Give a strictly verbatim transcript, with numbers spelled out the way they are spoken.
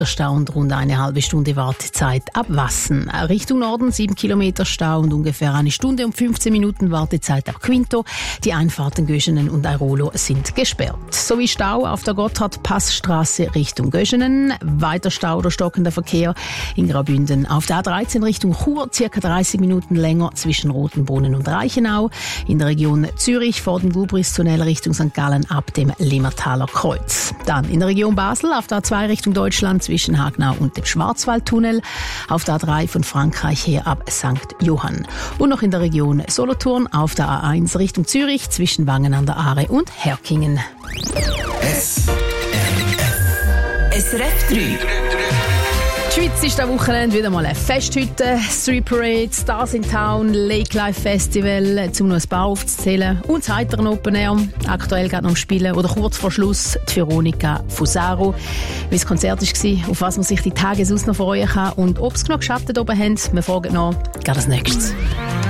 Stau und rund eine halbe Stunde Wartezeit ab Wassen. Richtung Norden sieben Kilometer Stau und ungefähr eine Stunde und fünfzehn Minuten Wartezeit ab Quinto. Die Einfahrten Göschenen und Airolo sind gesperrt. Sowie Stau auf der Gotthard-Passstraße Richtung Göschenen. Weiter Stau oder stockender Verkehr in Graubünden auf der A dreizehn Richtung Chur. Circa dreißig Minuten länger zwischen Rotenbrunnen und Reichenau. In der Region Zürich vor dem Gubristunnel Richtung Sankt Gallen ab dem Limmertaler Kreuz. Dann in der Region Basel auf der A zwei Richtung Deutschland zwischen Hagnau und dem Schwarzwaldtunnel, auf der A drei von Frankreich her ab Sankt Johann. Und noch in der Region Solothurn auf der A eins Richtung Zürich zwischen Wangen an der Aare und Herkingen. S R F. S R F drei. Die Schweiz ist am Wochenende wieder mal eine Festhütte. Street Parade, Stars in Town, Lake Life Festival, um noch ein paar aufzuzählen. Und das Heiteren Open Air. Aktuell geht noch am Spielen oder kurz vor Schluss die Veronika Fusaro. Wie das Konzert war, auf was man sich die Tage sonst noch freuen kann und ob es genug Schatten oben haben. Wir fragen noch, geht als nächstes.